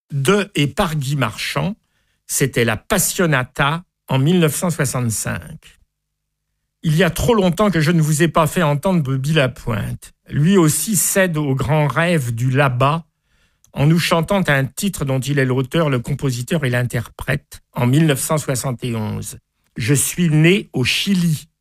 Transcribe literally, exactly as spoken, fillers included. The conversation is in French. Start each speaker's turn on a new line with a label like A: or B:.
A: de et par Guy Marchand. C'était la Passionata en mille neuf cent soixante-cinq. Il y a trop longtemps que je ne vous ai pas fait entendre Bobby Lapointe. Lui aussi cède au grand rêve du là-bas en nous chantant un titre dont il est l'auteur, le compositeur et l'interprète en mille neuf cent soixante et onze. Je suis né au Chili.